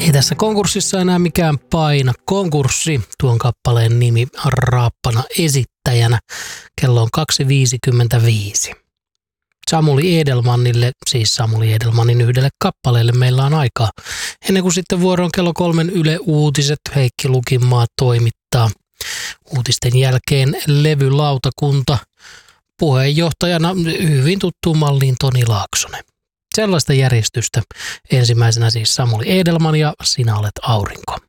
Ei tässä konkurssissa enää mikään paina. Konkurssi, tuon kappaleen nimi raappana esittäjänä. Kello on 2.55. Samuli Edelmannille, siis Samuli Edelmannin yhdelle kappaleelle meillä on aikaa. Ennen kuin sitten vuoroon kello 3 Yle Uutiset, Heikki Lukinmaa toimittaa. Uutisten jälkeen levylautakunta, puheenjohtajana hyvin tuttuun malliin Toni Laaksonen. Sellaista järjestystä. Ensimmäisenä siis Samuli Edelman ja Sinä olet aurinko.